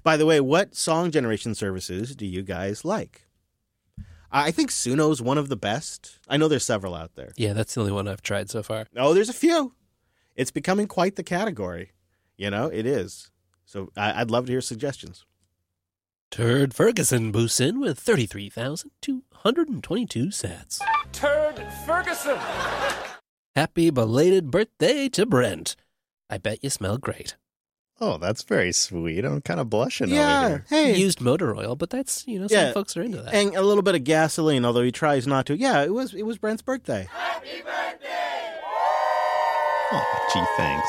By the way, what song generation services do you guys like? I think Suno's one of the best. I know there's several out there. Yeah, that's the only one I've tried so far. Oh, there's a few. It's becoming quite the category. It is. So I'd love to hear suggestions. Turd Ferguson boosts in with 33,222 sats. Turd Ferguson! Happy belated birthday to Brent. I bet you smell great. Oh, that's very sweet. I'm kind of blushing over Yeah, here. hey. Used motor oil, but that's, some folks are into that. And a little bit of gasoline, although he tries not to. Yeah, it was Brent's birthday. Happy birthday! Oh, gee, thanks.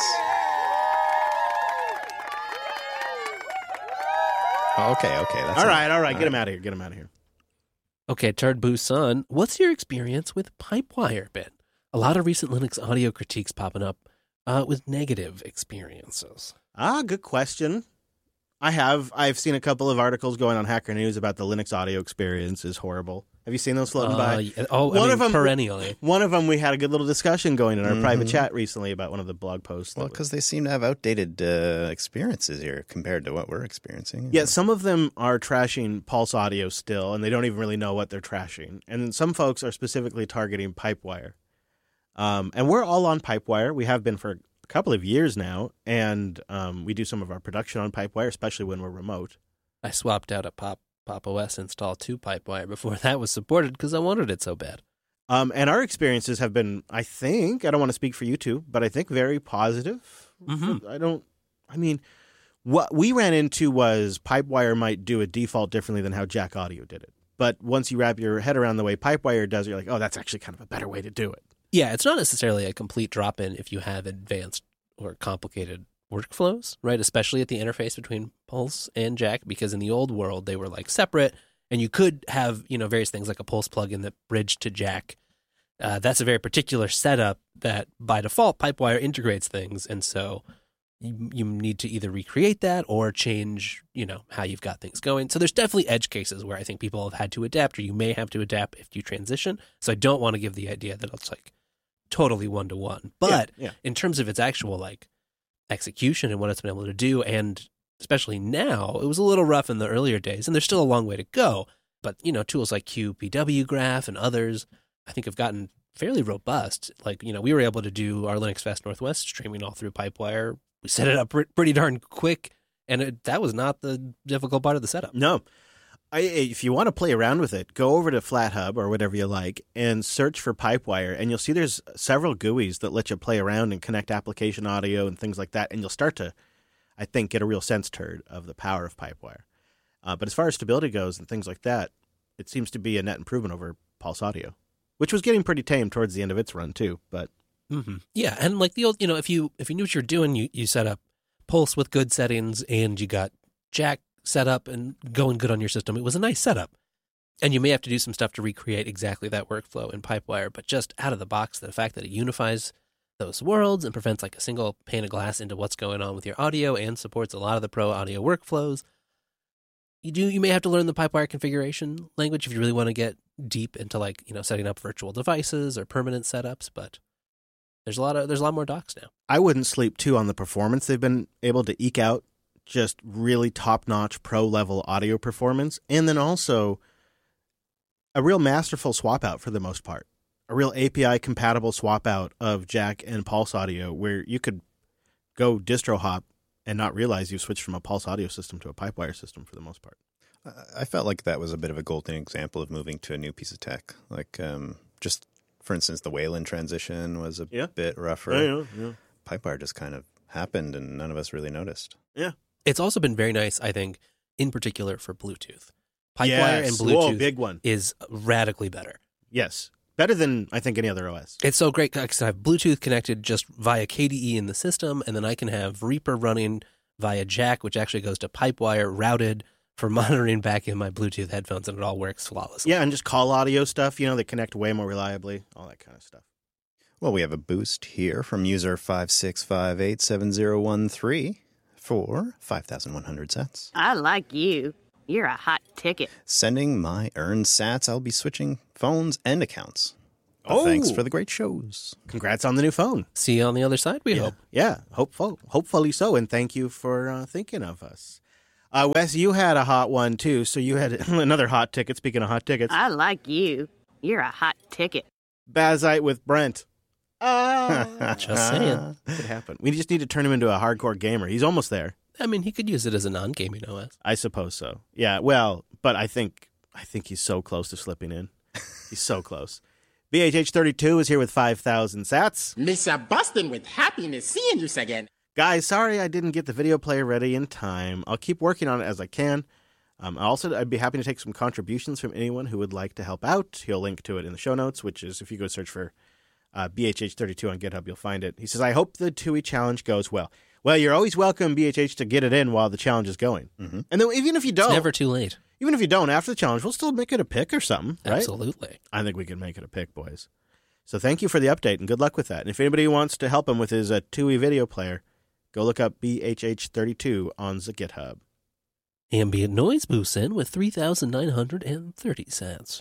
Okay. That's All right. Get him out of here. Okay, Turd boosts on. What's your experience with Pipewire been? A lot of recent Linux audio critiques popping up with negative experiences. Good question. I've seen a couple of articles going on Hacker News about the Linux audio experience is horrible. Have you seen those floating by? Perennially. One of them, we had a good little discussion going in our private chat recently about one of the blog posts. Well, because they seem to have outdated experiences here compared to what we're experiencing. Yeah, some of them are trashing Pulse Audio still, and they don't even really know what they're trashing. And some folks are specifically targeting Pipewire. And we're all on Pipewire. We have been for a couple of years now, and we do some of our production on Pipewire, especially when we're remote. I swapped out a Pop OS install to Pipewire before that was supported because I wanted it so bad. And our experiences have been, I don't want to speak for you two, but I think very positive. Mm-hmm. What we ran into was Pipewire might do a default differently than how Jack Audio did it. But once you wrap your head around the way Pipewire does it, you're like, oh, that's actually kind of a better way to do it. Yeah, it's not necessarily a complete drop-in if you have advanced or complicated workflows, right? Especially at the interface between Pulse and Jack, because in the old world, they were like separate, and you could have, various things like a Pulse plugin that bridged to Jack. That's a very particular setup that by default, Pipewire integrates things, and so you need to either recreate that or change, how you've got things going. So there's definitely edge cases where I think people have had to adapt, or you may have to adapt if you transition. So I don't want to give the idea that it's like totally one-to-one. But in terms of its actual execution and what it's been able to do, and especially now, it was a little rough in the earlier days, and there's still a long way to go. But, tools like QPW Graph and others, I think have gotten fairly robust. We were able to do our Linux Fest Northwest streaming all through Pipewire. We set it up pretty darn quick, and that was not the difficult part of the setup. No. If you want to play around with it, go over to FlatHub or whatever you like and search for Pipewire, and you'll see there's several GUIs that let you play around and connect application audio and things like that, and you'll start to, I think, get a real sense, Turd, of the power of Pipewire. But as far as stability goes and things like that, it seems to be a net improvement over Pulse Audio, which was getting pretty tame towards the end of its run, too. But yeah, and like the old, if you knew what you're doing, you set up Pulse with good settings, and you got Jack set up and going good on your system. It was a nice setup. And you may have to do some stuff to recreate exactly that workflow in Pipewire, but just out of the box, the fact that it unifies those worlds and prevents like a single pane of glass into what's going on with your audio and supports a lot of the pro audio workflows. You may have to learn the Pipewire configuration language if you really want to get deep into setting up virtual devices or permanent setups, but there's a lot more docs now. I wouldn't sleep too on the performance they've been able to eke out. Just really top-notch pro-level audio performance, and then also a real masterful swap-out for the most part. A real API-compatible swap-out of Jack and Pulse Audio where you could go distro hop and not realize you've switched from a Pulse Audio system to a Pipewire system for the most part. I felt like that was a bit of a golden example of moving to a new piece of tech. Just, for instance, the Wayland transition was a bit rougher. Yeah. Pipewire just kind of happened, and none of us really noticed. Yeah. It's also been very nice, I think, in particular for Bluetooth. Pipewire and Bluetooth big one. is radically better. Yes. Better than, I think, any other OS. It's so great because I have Bluetooth connected just via KDE in the system, and then I can have Reaper running via Jack, which actually goes to Pipewire, routed for monitoring back in my Bluetooth headphones, and it all works flawlessly. Yeah, and just call audio stuff, they connect way more reliably, all that kind of stuff. Well, we have a boost here from user 56587013 for 5,100 sats. I like you. You're a hot ticket. Sending my earned sats, I'll be switching phones and accounts. But thanks for the great shows. Congrats on the new phone. See you on the other side, we hope. Yeah, hopefully so, and thank you for thinking of us. Wes, you had a hot one, too, so you had another hot ticket. Speaking of hot tickets. I like you. You're a hot ticket. Bazite with Brent. Just saying. Could happen. We just need to turn him into a hardcore gamer. He's almost there. I mean, he could use it as a non-gaming OS. I suppose so. Yeah, well, but I think he's so close to slipping in. He's so close. BHH32 is here with 5,000 sats. Mr. Bustin' with happiness seeing you again. Guys, sorry I didn't get the video player ready in time. I'll keep working on it as I can. I'd be happy to take some contributions from anyone who would like to help out. He'll link to it in the show notes, which is if you go search for BHH32 on GitHub, you'll find it. He says, I hope the TUI challenge goes well. Well, you're always welcome, BHH, to get it in while the challenge is going. Mm-hmm. And then even if you don't. It's never too late. Even if you don't, after the challenge, we'll still make it a pick or something, right? Absolutely. I think we can make it a pick, boys. So thank you for the update, and good luck with that. And if anybody wants to help him with his TUI video player, go look up BHH32 on the GitHub. Ambient noise boosts in with 3,930 sats.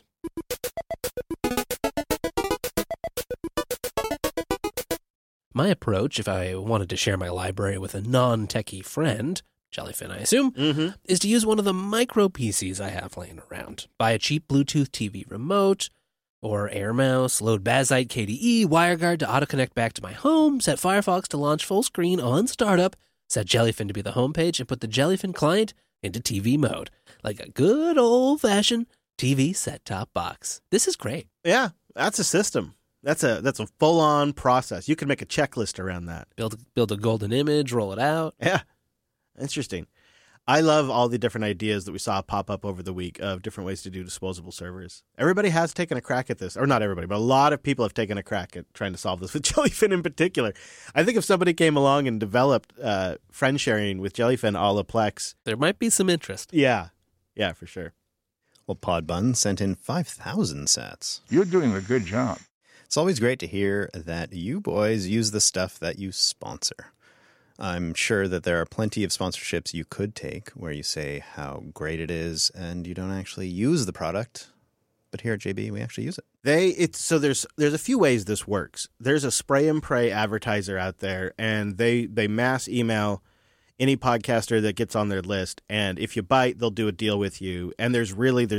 My approach, if I wanted to share my library with a non-techie friend, Jellyfin I assume, is to use one of the micro PCs I have laying around. Buy a cheap Bluetooth TV remote, or AirMouse, load Bazite KDE, WireGuard to auto-connect back to my home, set Firefox to launch full screen on startup, set Jellyfin to be the homepage, and put the Jellyfin client into TV mode, like a good old-fashioned TV set-top box. This is great. Yeah, that's a system. That's a full-on process. You can make a checklist around that. Build a golden image, roll it out. Yeah, interesting. I love all the different ideas that we saw pop up over the week of different ways to do disposable servers. Everybody has taken a crack at this, or not everybody, but a lot of people have taken a crack at trying to solve this with Jellyfin in particular. I think if somebody came along and developed friend sharing with Jellyfin a la Plex, there might be some interest. Yeah, for sure. Well, Podbun sent in 5,000 sats. You're doing a good job. It's always great to hear that you boys use the stuff that you sponsor. I'm sure that there are plenty of sponsorships you could take where you say how great it is and you don't actually use the product. But here at JB, we actually use it. So there's a few ways this works. There's a spray and pray advertiser out there, and they mass email any podcaster that gets on their list. And if you bite, they'll do a deal with you. And there's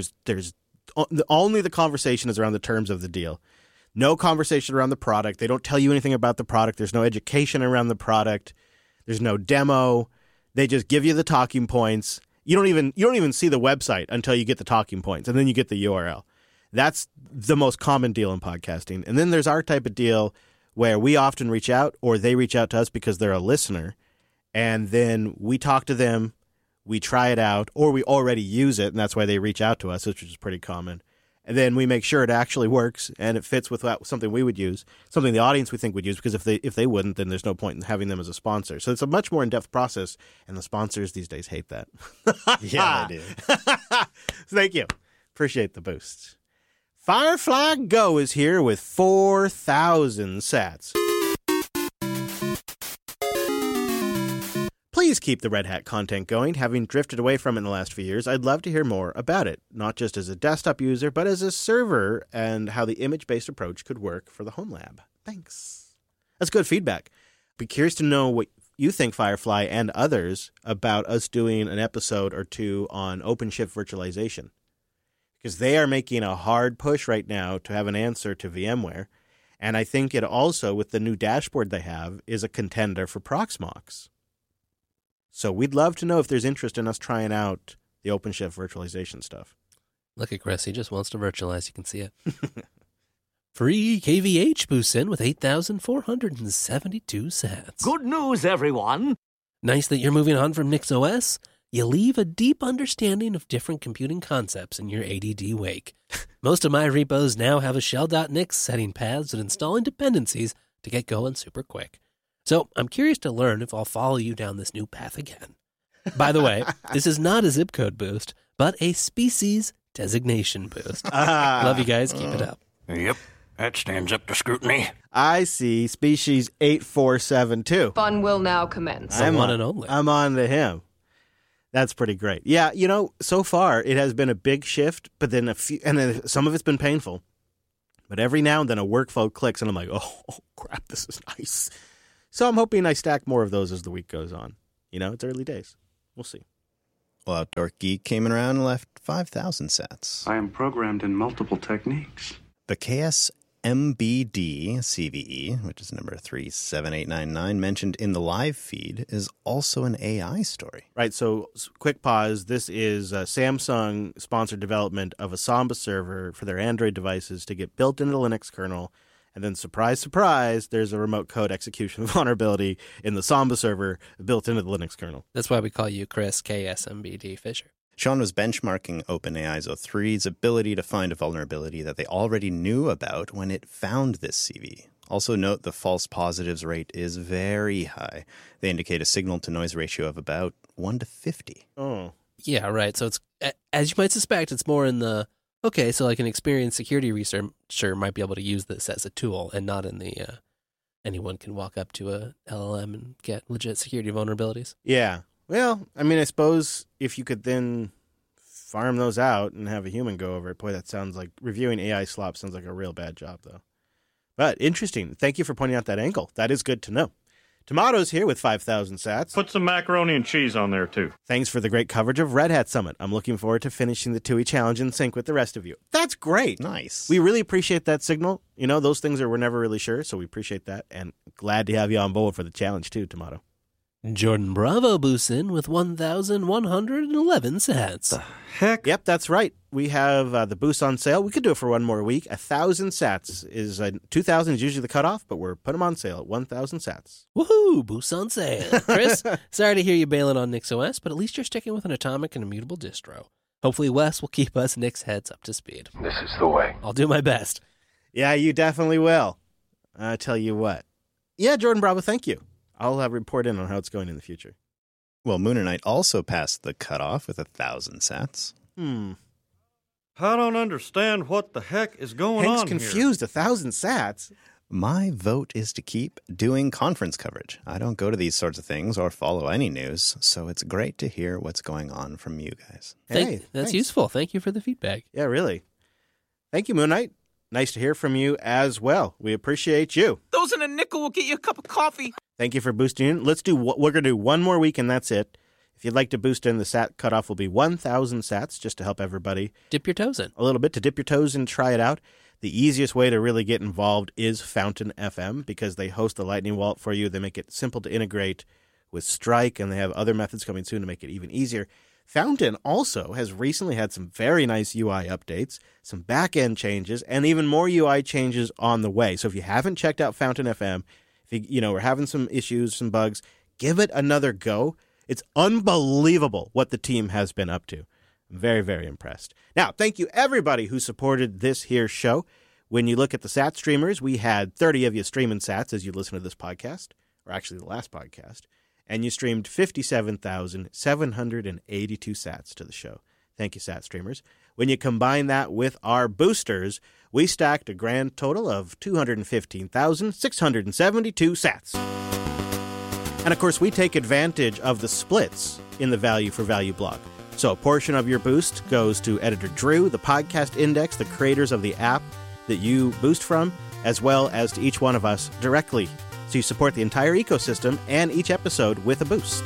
only the conversation is around the terms of the deal. No conversation around the product. They don't tell you anything about the product. There's no education around the product. There's no demo. They just give you the talking points. You don't even see the website until you get the talking points, and then you get the URL. That's the most common deal in podcasting. And then there's our type of deal where we often reach out, or they reach out to us because they're a listener, and then we talk to them, we try it out, or we already use it, and that's why they reach out to us, which is pretty common. And then we make sure it actually works and it fits with something we would use, something the audience we think would use, because if they wouldn't, then there's no point in having them as a sponsor. So it's a much more in-depth process, and the sponsors these days hate that. Yeah, they do. Thank you. Appreciate the boost. Firefly Go is here with 4,000 sats. Please keep the Red Hat content going. Having drifted away from it in the last few years, I'd love to hear more about it, not just as a desktop user, but as a server, and how the image-based approach could work for the home lab. Thanks. That's good feedback. Be curious to know what you think, Firefly and others, about us doing an episode or two on OpenShift virtualization, because they are making a hard push right now to have an answer to VMware, and I think it also, with the new dashboard they have, is a contender for Proxmox. So we'd love to know if there's interest in us trying out the OpenShift virtualization stuff. Look at Chris. He just wants to virtualize. You can see it. Free KVH boosts in with 8,472 sats. Good news, everyone. Nice that you're moving on from NixOS. You leave a deep understanding of different computing concepts in your ADD wake. Most of my repos now have a shell.nix setting paths and installing dependencies to get going super quick. So I'm curious to learn if I'll follow you down this new path again. By the way, this is not a zip code boost, but a species designation boost. Love you guys. Keep it up. Yep, that stands up to scrutiny. I see species 8472. Fun will now commence. The one and only. I'm on to him. That's pretty great. Yeah, so far it has been a big shift, but then then some of it's been painful. But every now and then a workflow clicks and I'm like, oh crap, this is nice. So I'm hoping I stack more of those as the week goes on. It's early days. We'll see. Well, Outdoor Geek came around and left 5,000 sats. I am programmed in multiple techniques. The KSMBD CVE, which is number 37899, mentioned in the live feed, is also an AI story. Right, so quick pause. This is Samsung sponsored development of a Samba server for their Android devices to get built into the Linux kernel. And then, surprise, surprise, there's a remote code execution vulnerability in the Samba server built into the Linux kernel. That's why we call you Chris KSMBD Fisher. Sean was benchmarking OpenAI's O3's ability to find a vulnerability that they already knew about when it found this CV. Also note the false positives rate is very high. They indicate a signal-to-noise ratio of about 1 to 50. Oh. Yeah, right. So it's, as you might suspect, it's more in the, okay, so like an experienced security researcher might be able to use this as a tool and not in the anyone can walk up to a LLM and get legit security vulnerabilities. Yeah. Well, I mean, I suppose if you could then farm those out and have a human go over it, boy, that sounds like reviewing AI slop sounds like a real bad job, though. But interesting. Thank you for pointing out that angle. That is good to know. Tomato's here with 5,000 sats. Put some macaroni and cheese on there, too. Thanks for the great coverage of Red Hat Summit. I'm looking forward to finishing the TUI challenge in sync with the rest of you. That's great. Nice. We really appreciate that signal. You know, those things we're never really sure, so we appreciate that. And glad to have you on board for the challenge, too, Tomato. Jordan Bravo boosts in with 1,111 sats. Heck? Yep, that's right. We have the boost on sale. We could do it for one more week. 1,000 sats is 2,000 is usually the cutoff, but we're putting them on sale at 1,000 sats. Woohoo! Boosts on sale. Chris, sorry to hear you bailing on NixOS, but at least you're sticking with an atomic and immutable distro. Hopefully Wes will keep us Nix heads up to speed. This is the way. I'll do my best. Yeah, you definitely will. I tell you what. Yeah, Jordan Bravo, thank you. I'll report in on how it's going in the future. Well, Moon Knight also passed the cutoff with 1,000 sats. I don't understand what the heck is going Hank's on confused. 1,000 sats. My vote is to keep doing conference coverage. I don't go to these sorts of things or follow any news, so it's great to hear what's going on from you guys. Hey, That's thanks. useful. Thank you for the feedback. Yeah, really. Thank you, Moon Knight. Nice to hear from you as well. We appreciate you. Those in a nickel will get you a cup of coffee. Thank you for boosting in. We're going to do one more week, and that's it. If you'd like to boost in, the sat cutoff will be 1,000 sats, just to help everybody Dip your toes in. a little bit, to dip your toes and try it out. The easiest way to really get involved is Fountain FM, because they host the Lightning Wallet for you. They make it simple to integrate with Strike, and they have other methods coming soon to make it even easier. Fountain also has recently had some very nice UI updates, some back-end changes, and even more UI changes on the way. So if you haven't checked out Fountain FM, if we're having some issues, some bugs, give it another go. It's unbelievable what the team has been up to. I'm very, very impressed. Now, thank you everybody who supported this here show. When you look at the sat streamers, we had 30 of you streaming sats as you listen to this podcast, or actually the last podcast. And you streamed 57,782 sats to the show. Thank you, sat streamers. When you combine that with our boosters, we stacked a grand total of 215,672 sats. And of course, we take advantage of the splits in the Value for Value blog. So a portion of your boost goes to Editor Drew, the Podcast Index, the creators of the app that you boost from, as well as to each one of us directly. So you support the entire ecosystem and each episode with a boost.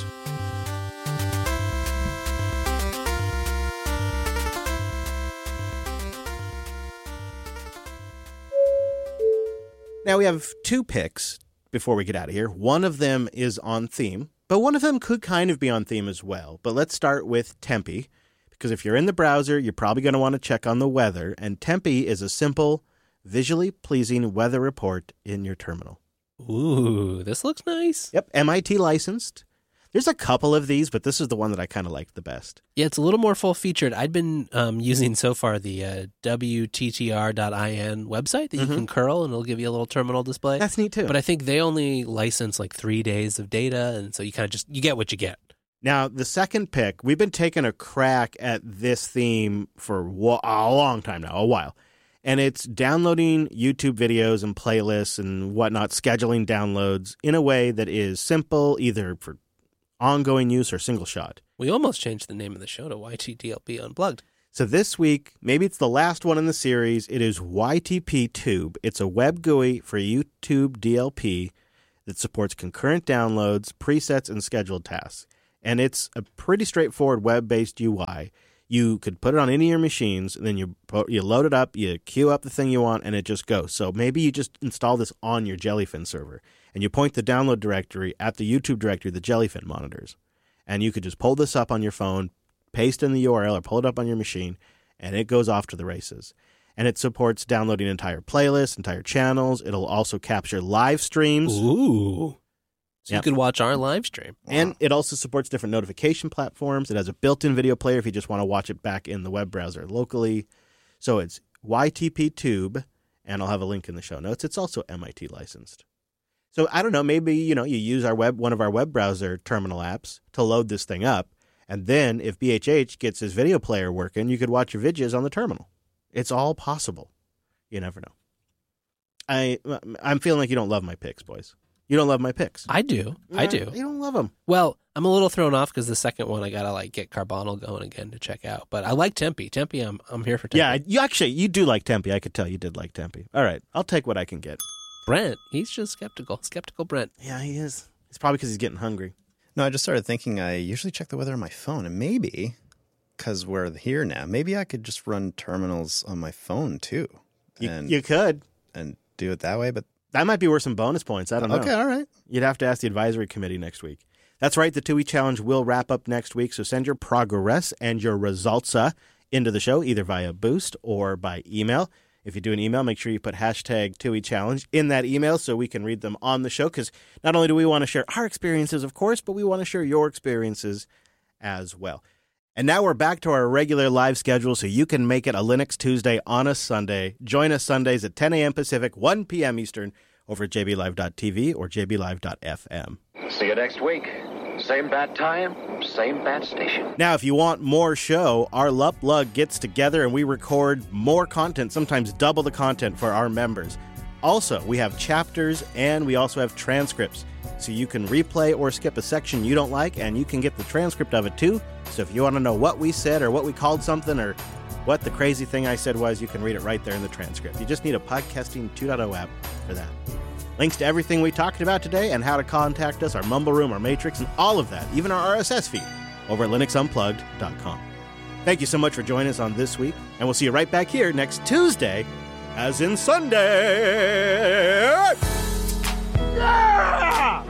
Now we have two picks before we get out of here. One of them is on theme, but one of them could kind of be on theme as well. But let's start with Tempe, because if you're in the browser, you're probably going to want to check on the weather. And Tempe is a simple, visually pleasing weather report in your terminal. Ooh, this looks nice. Yep, MIT licensed. There's a couple of these, but this is the one that I kind of liked the best. Yeah, it's a little more full-featured. I'd been using so far the WTTR.in website that you can curl, and it'll give you a little terminal display. That's neat, too. But I think they only license like 3 days of data, and so you kind of you get what you get. Now, the second pick, we've been taking a crack at this theme for a long time now, a while. And it's downloading YouTube videos and playlists and whatnot, scheduling downloads in a way that is simple, either for ongoing use or single shot. We almost changed the name of the show to YTDLP Unplugged. So this week, maybe it's the last one in the series, it is YTP Tube. It's a web GUI for YouTube DLP that supports concurrent downloads, presets, and scheduled tasks. And it's a pretty straightforward web-based UI. You could put it on any of your machines, and then you load it up, you queue up the thing you want, and it just goes. So maybe you just install this on your Jellyfin server, and you point the download directory at the YouTube directory the Jellyfin monitors. And you could just pull this up on your phone, paste in the URL, or pull it up on your machine, and it goes off to the races. And it supports downloading entire playlists, entire channels. It'll also capture live streams. Ooh. So Yep. you could watch our live stream. And it also supports different notification platforms. It has a built-in video player if you just want to watch it back in the web browser locally. So it's YTP Tube, and I'll have a link in the show notes. It's also MIT licensed. So I don't know, maybe you use one of our web browser terminal apps to load this thing up, and then if BHH gets his video player working, you could watch your videos on the terminal. It's all possible. You never know. I'm feeling like you don't love my picks, boys. You don't love my picks. I do. I do. You don't love them. Well, I'm a little thrown off because the second one I gotta get Carbonal going again to check out. But I like Tempe. Tempe, I'm here for Tempe. Yeah, you do like Tempe. I could tell you did like Tempe. All right, I'll take what I can get. Brent, he's just skeptical. Skeptical Brent. Yeah, he is. It's probably because he's getting hungry. No, I just started thinking I usually check the weather on my phone, and maybe, because we're here now, maybe I could just run terminals on my phone too. You could. And do it that way, but that might be worth some bonus points. I don't know. Okay, all right. You'd have to ask the advisory committee next week. That's right. The 2E challenge will wrap up next week, so send your progress and your results into the show, either via Boost or by email. If you do an email, make sure you put hashtag 2E challenge in that email so we can read them on the show, because not only do we want to share our experiences, of course, but we want to share your experiences as well. And now we're back to our regular live schedule, so you can make it a Linux Tuesday on a Sunday. Join us Sundays at 10 a.m. Pacific, 1 p.m. Eastern, over at jblive.tv or jblive.fm. See you next week. Same bat time, same bat station. Now, if you want more show, our Lup Lug gets together and we record more content, sometimes double the content for our members. Also, we have chapters and we also have transcripts. So you can replay or skip a section you don't like, and you can get the transcript of it too. So if you want to know what we said or what we called something or what the crazy thing I said was, you can read it right there in the transcript. You just need a Podcasting 2.0 app for that. Links to everything we talked about today and how to contact us, our Mumble Room, our Matrix, and all of that, even our RSS feed, over at linuxunplugged.com. Thank you so much for joining us on this week, and we'll see you right back here next Tuesday, as in Sunday. Yeah!